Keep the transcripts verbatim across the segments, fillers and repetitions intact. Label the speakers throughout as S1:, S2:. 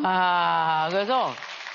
S1: 아, 그래서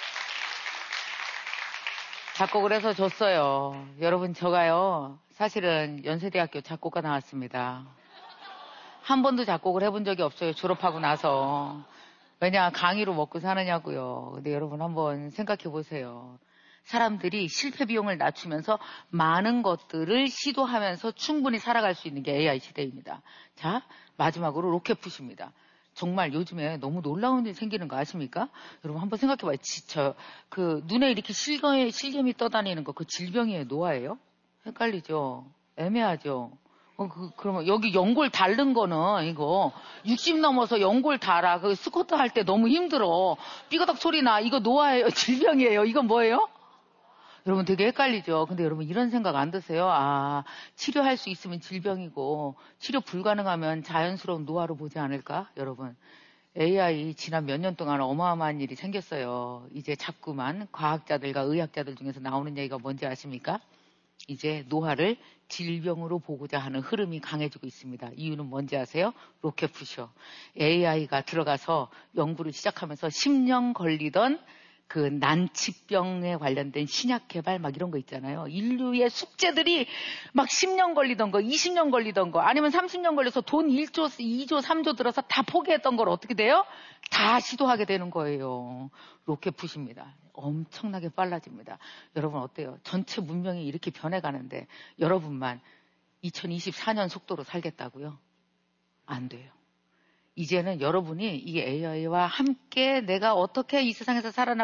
S1: 작곡을 해서 줬어요. 여러분, 저가요, 사실은 연세대학교 작곡가 나왔습니다. 한 번도 작곡을 해본 적이 없어요. 졸업하고 나서. 왜냐, 강의로 먹고 사느냐고요. 근데 여러분 한번 생각해 보세요. 사람들이 실패 비용을 낮추면서 많은 것들을 시도하면서 충분히 살아갈 수 있는 게 에이아이 시대입니다. 자, 마지막으로 로켓푸시입니다. 정말 요즘에 너무 놀라운 일이 생기는 거 아십니까? 여러분 한번 생각해봐요. 저, 그 눈에 이렇게 실검에 실gem이 떠다니는 거, 그 질병이에요, 노화예요? 헷갈리죠? 애매하죠? 어, 그, 그러면 여기 연골 닳는 거는 이거 육십 넘어서 연골 닳아. 그 스쿼트 할 때 너무 힘들어. 삐거덕 소리 나. 이거 노화예요? 질병이에요? 이건 뭐예요? 여러분 되게 헷갈리죠? 근데 여러분 이런 생각 안 드세요? 아, 치료할 수 있으면 질병이고 치료 불가능하면 자연스러운 노화로 보지 않을까? 여러분. 에이아이 지난 몇 년 동안 어마어마한 일이 생겼어요. 이제 자꾸만 과학자들과 의학자들 중에서 나오는 얘기가 뭔지 아십니까? 이제 노화를 질병으로 보고자 하는 흐름이 강해지고 있습니다. 이유는 뭔지 아세요? 로켓푸셔. 에이아이가 들어가서 연구를 시작하면서 십 년 걸리던 그 난치병에 관련된 신약 개발 막 이런 거 있잖아요. 인류의 숙제들이 막 십 년 걸리던 거, 이십 년 걸리던 거, 아니면 삼십 년 걸려서 돈 일 조, 이 조, 삼 조 들어서 다 포기했던 걸 어떻게 돼요? 다 시도하게 되는 거예요. 로켓푸시입니다. 엄청나게 빨라집니다. 여러분 어때요? 전체 문명이 이렇게 변해가는데 여러분만 이천이십사 년 속도로 살겠다고요? 안 돼요. 이제는 여러분이 이 에이아이와 함께 내가 어떻게 이 세상에서 살아나고